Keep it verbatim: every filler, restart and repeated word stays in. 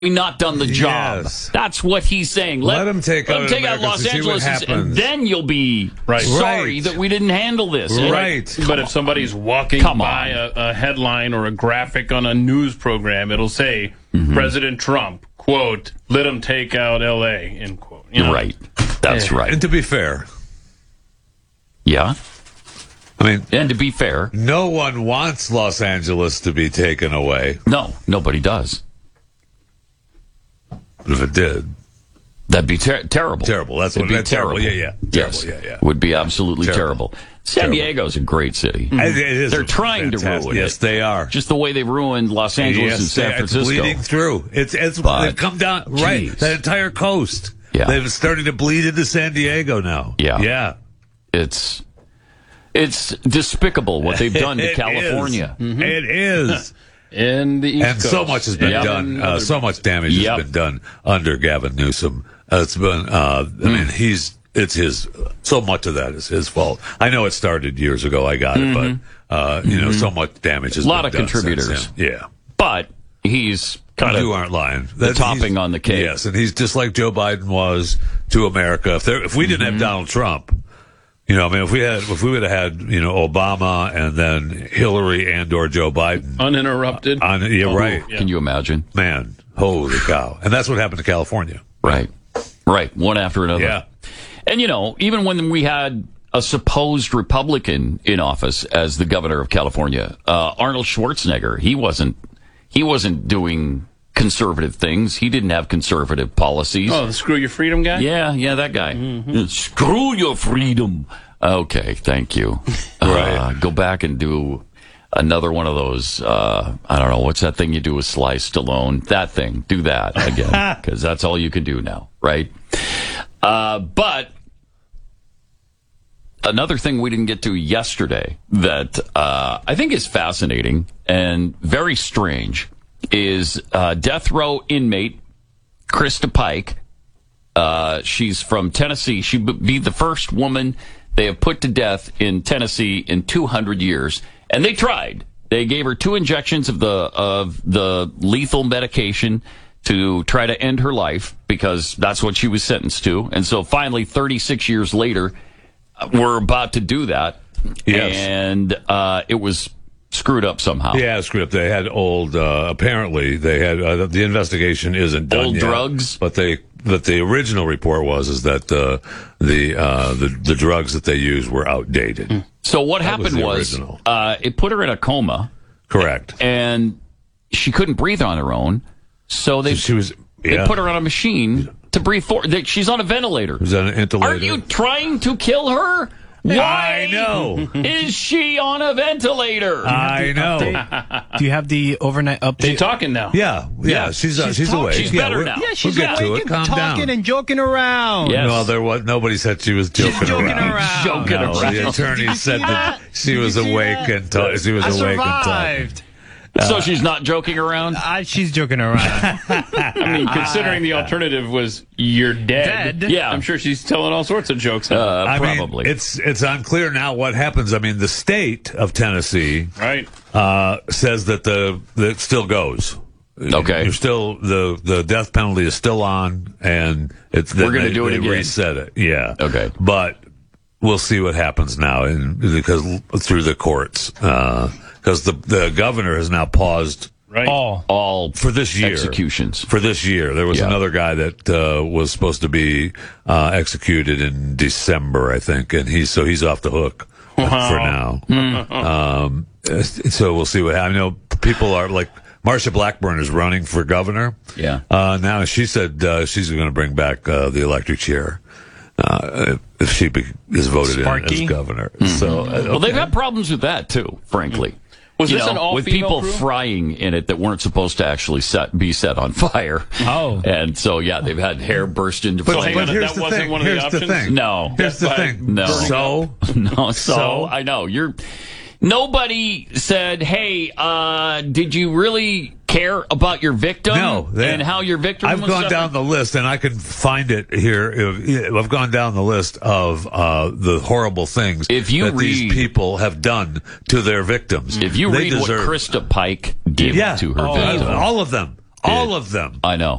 not done the job. Yes. That's what he's saying. Let, Let him take let out him take America out Los to see what Angeles, and, and happens. then you'll be Right. sorry Right. that we didn't handle this. And- Right. But if somebody's walking Come by on. a, a headline or a graphic on a news program, it'll say Mm-hmm. President Trump, quote, let him take out L A, end quote. You know? Right. That's Yeah. right. And to be fair, Yeah. I mean, And to be fair, no one wants Los Angeles to be taken away. no, nobody does. But if it did, That'd be ter- terrible. Terrible. That's It'd what- be that's terrible. terrible. Yeah, yeah. Yes. Terrible. Yeah, yeah. Would be absolutely terrible. Terrible. San Terrible. Diego's a great city. It is They're a trying to fantastic- ruin Yes, it. they are. Just the way they've ruined Los Angeles yes, and San they- Francisco. It's bleeding through. It's it's But, they've come down right geez. that entire coast. Yeah. They've started to bleed into San Diego now. Yeah. yeah. It's it's despicable what they've done to It California. is. It is. In the East And Coast. so much has been Yep. done. Uh, so much damage Yep. has been done under Gavin Newsom. Uh, it's been. Uh, I mean, he's. It's his. So much of that is his fault. I know it started years ago. I got it, but uh, you know, so much damage has A lot been of done since contributors. then. Yeah. But he's kind You of aren't lying. the That- topping he's- on the cake. Yes, and he's just like Joe Biden was to America. If there, if we didn't Mm-hmm. have Donald Trump, you know, I mean, if we had, if we would have had, you know, Obama and then Hillary and or Joe Biden, Uninterrupted. on, yeah, Oh, right, yeah. Can you imagine? man, holy cow, and that's what happened to California. Right. Right. One after another. Yeah. And, you know, even when we had a supposed Republican in office as the governor of California, uh, Arnold Schwarzenegger, he wasn't, he wasn't doing conservative things. He didn't have conservative policies. Oh, the Screw Your Freedom guy? Yeah, yeah, that guy. Screw your freedom. Okay, thank you. Right. Uh, go back and do another one of those. Uh, I don't know what's that thing you do with Sly Stallone. That thing. Do that again because that's all you can do now, right? Uh, but another thing we didn't get to yesterday that uh, I think is fascinating and very strange is uh, death row inmate Krista Pike. Uh, she's from Tennessee. She would be the first woman they have put to death in Tennessee in two hundred years. And they tried. They gave her two injections of the of the lethal medication to try to end her life because that's what she was sentenced to. And so finally, thirty-six years later, we're about to do that. Yes. And uh, it was screwed up somehow. Yeah, screwed up. They had old. Uh, apparently, they had uh, the investigation isn't done Old yet, drugs? but they. But the original report was is that uh, the uh, the the drugs that they used were outdated. So what was happened the was, original. uh, it put her in a coma. Correct. And she couldn't breathe on her own. So they, She was. they Yeah. put her on a machine to breathe for. They, she's on a ventilator. Was that an intubator? Are you trying to kill her? Why I know. is she on a ventilator? I know. Do you have the overnight update? She's talking now. Yeah, yeah. She's uh, She's she's, talking. awake. She's yeah, better we're- now. Yeah, she's we'll get to awake it. and Calm talking down. and joking around. Yes. No, there was nobody said she was joking, joking around. around. Joking No, around. the attorney said that she was Did you see awake that? and ta- she was I awake survived. So she's not joking around? Uh, she's joking around. I mean, considering the alternative was you're dead. Dead? Yeah. I'm sure she's telling all sorts of jokes. Uh, now. I probably. mean, it's it's unclear now what happens. I mean, the state of Tennessee right. uh, says that the that it still goes. Okay. You're still the the death penalty is still on, and it's We're gonna they- do it they again. Reset it. Yeah. Okay. But we'll see what happens now, and because through the courts, because the the governor has now paused. Right. All. All For this year. executions. For this year. There was Yeah. another guy that uh, was supposed to be uh, executed in December, I think, and he's so he's off the hook for now. Um, uh, so we'll see what happens. I know people are like Marsha Blackburn is running for governor. Yeah. Uh, now she said uh, she's going to bring back uh, the electric chair uh, if she be, is voted in Sparky? as governor. So uh, Well, they've okay. had problems with that, too, frankly. Was You this know, an all with female people crew? frying in it that weren't supposed to actually set, be set on fire. Oh. And so, yeah, they've had hair burst into But, flame. hang but on, here's that the wasn't thing. one of the here's the options? thing. No. Here's the By thing. No. So No, so, So? I know you're. Nobody said, "Hey, uh, did you really care about your victim No, they- and how your victim?" I've was gone suffering?" down the list, and I can find it here. If- I've gone down the list of uh, the horrible things If you that read- these people have done to their victims. If you They read what deserve- Krista Pike did yeah, to her all, victim, all of them, All of them. I know.